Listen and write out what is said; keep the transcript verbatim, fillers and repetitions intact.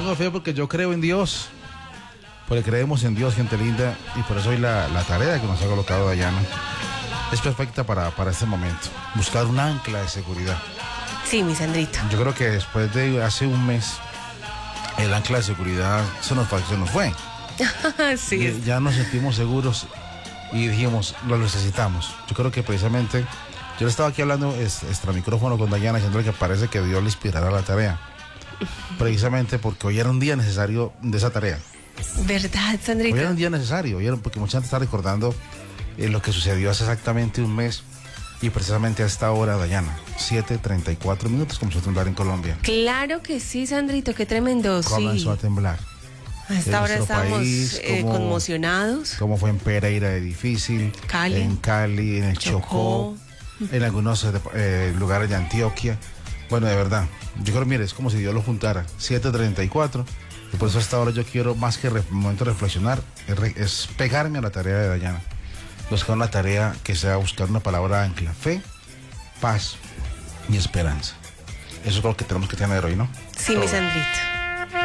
tengo fe porque yo creo en Dios. Porque creemos en Dios, gente linda. Y por eso hoy la, la tarea que nos ha colocado Dayana es perfecta para, para este momento. Buscar un ancla de seguridad. Sí, mi Sandrito. Yo creo que después de hace un mes, el ancla de seguridad se nos fue. Se nos fue. Sí. Y ya nos sentimos seguros y dijimos, lo necesitamos. Yo creo que precisamente, yo le estaba aquí hablando extra micrófono con Dayana, diciéndole que parece que Dios le inspirará la tarea. Precisamente porque hoy era un día necesario de esa tarea. ¿Verdad, Sandrito? Hoy era un día necesario, hoy era, porque mucha gente está recordando eh, lo que sucedió hace exactamente un mes. Y precisamente a esta hora, Dayana, siete treinta y cuatro minutos, comenzó a temblar en Colombia. Claro que sí, Sandrito, qué tremendo, Comenzó sí. a temblar. A esta hora estamos país, eh, como, conmocionados. Como fue en Pereira de difícil, Cali, en Cali, en el Chocó, Chocó en algunos eh, lugares de Antioquia. Bueno, de verdad, yo creo, mire, es como si Dios lo juntara. siete treinta y cuatro, y por eso hasta ahora yo quiero, más que re, momento de reflexionar, es, re, es pegarme a la tarea de Dayana. Buscar una tarea que sea buscar una palabra ancla: fe, paz y esperanza. Eso es lo que tenemos que tener hoy, ¿no? Sí, todo. Mi Sandrito.